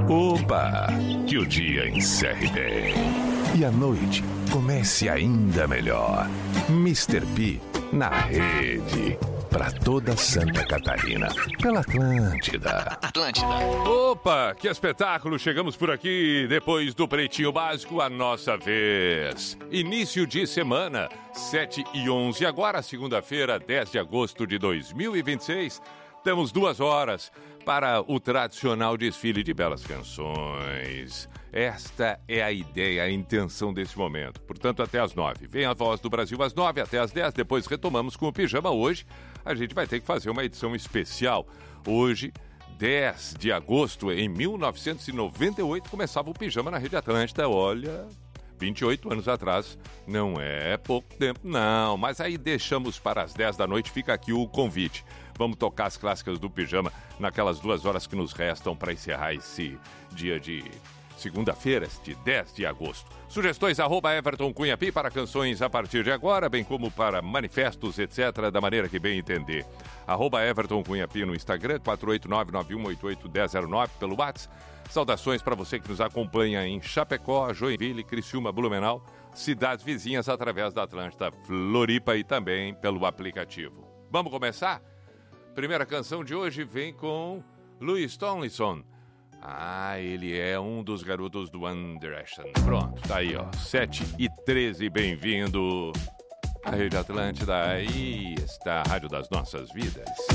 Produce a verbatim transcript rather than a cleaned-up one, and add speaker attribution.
Speaker 1: Opa! Que o dia encerre bem. E a noite comece ainda melhor. mister P na rede. Pra toda Santa Catarina. Pela Atlântida.
Speaker 2: Atlântida.
Speaker 3: Opa, que espetáculo! Chegamos por aqui depois do Pretinho Básico, a nossa vez. Início de semana, sete e onze. Agora, segunda-feira, dez de agosto de dois mil e vinte e seis. Temos duas horas para o tradicional desfile de belas canções. Esta é a ideia, a intenção desse momento. Portanto, até às nove. Vem a Voz do Brasil às nove, até às dez. Depois retomamos com o Pijama. Hoje a gente vai ter que fazer uma edição especial. Hoje, dez de agosto, em mil novecentos e noventa e oito, começava o Pijama na Rede Atlântida. Olha, vinte e oito anos atrás. Não é pouco tempo, não. Mas aí deixamos para as dez da noite. Fica aqui o convite. Vamos tocar as clássicas do Pijama naquelas duas horas que nos restam para encerrar esse dia de segunda-feira, este dez de agosto. Sugestões, arroba Everton Cunha Pi para canções a partir de agora, bem como para manifestos, etcétera, da maneira que bem entender. Arroba Everton Cunha Pi no Instagram, quatro oito nove, nove um oito oito, um zero zero nove pelo WhatsApp. Saudações para você que nos acompanha em Chapecó, Joinville, Criciúma, Blumenau, cidades vizinhas através da Atlântida, Floripa e também pelo aplicativo. Vamos começar? Primeira canção de hoje vem com Louis Tomlinson. Ah, ele é um dos garotos do One Direction. Pronto, tá aí, ó. sete e treze, bem-vindo à Rede Atlântida. Aí está a Rádio das Nossas Vidas.